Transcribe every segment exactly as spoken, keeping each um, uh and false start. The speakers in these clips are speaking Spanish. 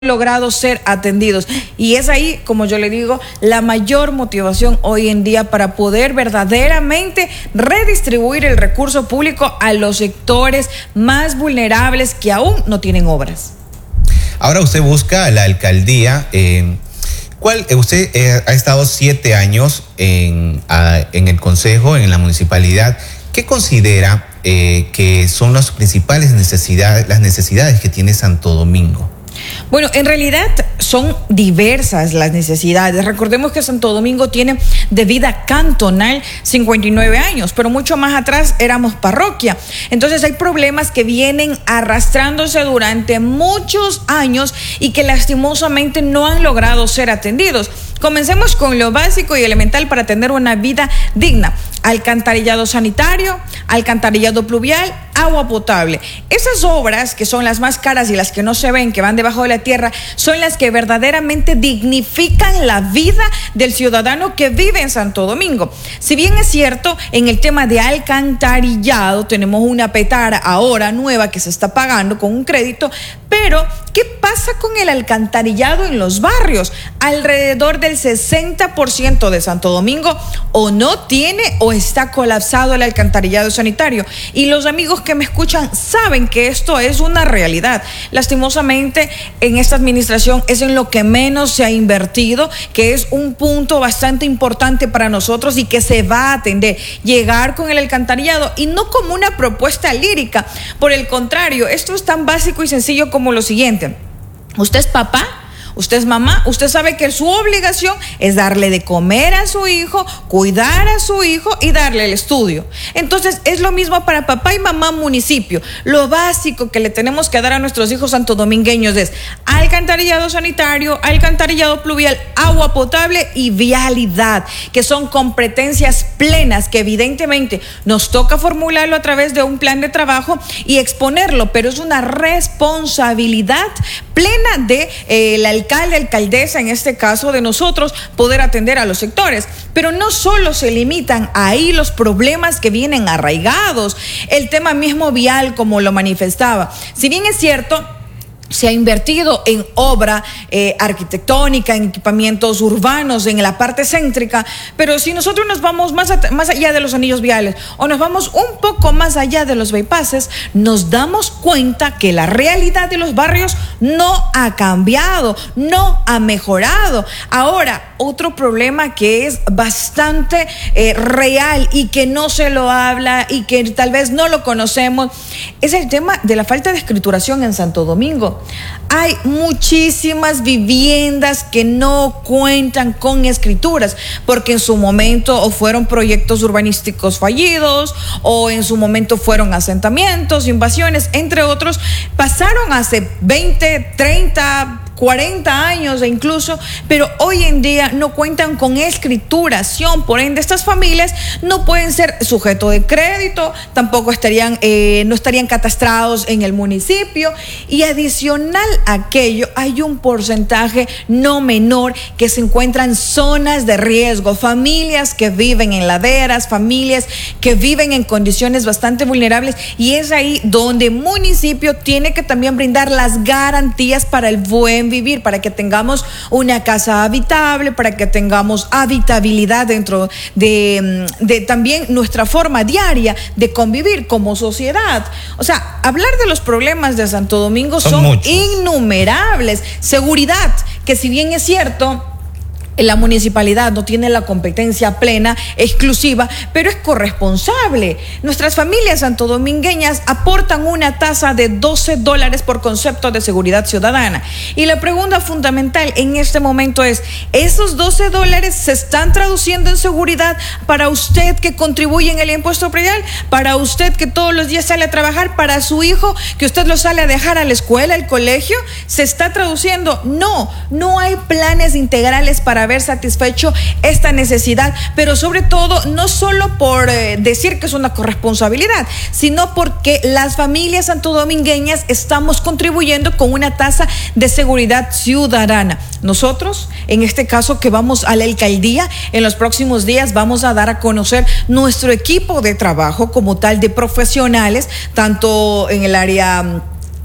logrado ser atendidos, y es ahí, como yo le digo, la mayor motivación hoy en día para poder verdaderamente redistribuir el recurso público a los sectores más vulnerables que aún no tienen obras. Ahora usted busca a la alcaldía. Eh, ¿cuál, usted eh, ha estado siete años en, a, en el consejo, en la municipalidad? ¿Qué considera eh, que son las principales necesidades, las necesidades que tiene Santo Domingo? Bueno, en realidad son diversas las necesidades. Recordemos que Santo Domingo tiene de vida cantonal cincuenta y nueve años, pero mucho más atrás éramos parroquia. Entonces hay problemas que vienen arrastrándose durante muchos años y que lastimosamente no han logrado ser atendidos. Comencemos con lo básico y elemental para tener una vida digna: alcantarillado sanitario, alcantarillado pluvial, agua potable. Esas obras, que son las más caras y las que no se ven, que van debajo de la tierra, son las que verdaderamente dignifican la vida del ciudadano que vive en Santo Domingo. Si bien es cierto, en el tema de alcantarillado tenemos una petara ahora nueva que se está pagando con un crédito, pero ¿qué pasa con el alcantarillado en los barrios? Alrededor del sesenta por ciento de Santo Domingo o no tiene o está colapsado el alcantarillado sanitario. Y los amigos que me escuchan saben que esto es una realidad. Lastimosamente, en esta administración es en lo que menos se ha invertido, que es un punto bastante importante para nosotros y que se va a atender. Llegar con el alcantarillado, y no como una propuesta lírica. Por el contrario, esto es tan básico y sencillo como lo siguiente: usted es papá, usted es mamá, usted sabe que su obligación es darle de comer a su hijo, cuidar a su hijo y darle el estudio. Entonces es lo mismo para papá y mamá municipio. Lo básico que le tenemos que dar a nuestros hijos santodomingueños es alcantarillado sanitario, alcantarillado pluvial, agua potable y vialidad, que son competencias plenas que evidentemente nos toca formularlo a través de un plan de trabajo y exponerlo, pero es una responsabilidad plena de eh, la alcalde, alcaldesa, en este caso de nosotros, poder atender a los sectores. Pero no solo se limitan ahí los problemas que vienen arraigados, el tema mismo vial, como lo manifestaba. Si bien es cierto, se ha invertido en obra eh, arquitectónica, en equipamientos urbanos, en la parte céntrica, pero si nosotros nos vamos más, a, más allá de los anillos viales o nos vamos un poco más allá de los bypasses, nos damos cuenta que la realidad de los barrios no ha cambiado, no ha mejorado. Ahora, otro problema que es bastante eh, real y que no se lo habla y que tal vez no lo conocemos, es el tema de la falta de escrituración en Santo Domingo. Hay muchísimas viviendas que no cuentan con escrituras, porque en su momento o fueron proyectos urbanísticos fallidos, o en su momento fueron asentamientos, invasiones, entre otros. Pasaron hace veinte, treinta, cuarenta años e incluso, pero hoy en día no cuentan con escrituración. Por ende, estas familias no pueden ser sujeto de crédito, tampoco estarían, eh, no estarían catastrados en el municipio, y adicional a aquello, hay un porcentaje no menor que se encuentran en zonas de riesgo, familias que viven en laderas, familias que viven en condiciones bastante vulnerables, y es ahí donde el municipio tiene que también brindar las garantías para el buen vivir, para que tengamos una casa habitable, para que tengamos habitabilidad dentro de, de también nuestra forma diaria de convivir como sociedad. O sea, hablar de los problemas de Santo Domingo son, son innumerables. Seguridad, que si bien es cierto, la municipalidad no tiene la competencia plena, exclusiva, pero es corresponsable. Nuestras familias santodomingueñas aportan una tasa de doce dólares por concepto de seguridad ciudadana. Y la pregunta fundamental en este momento es: ¿esos doce dólares se están traduciendo en seguridad para usted que contribuye en el impuesto predial? ¿Para usted que todos los días sale a trabajar? ¿Para su hijo que usted lo sale a dejar a la escuela, al colegio? ¿Se está traduciendo? No, no hay planes integrales para haber satisfecho esta necesidad, pero sobre todo no solo por eh, decir que es una corresponsabilidad, sino porque las familias santodomingueñas estamos contribuyendo con una tasa de seguridad ciudadana. Nosotros, en este caso que vamos a la alcaldía, en los próximos días vamos a dar a conocer nuestro equipo de trabajo como tal de profesionales, tanto en el área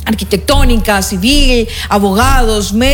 arquitectónica, civil, abogados, médicos.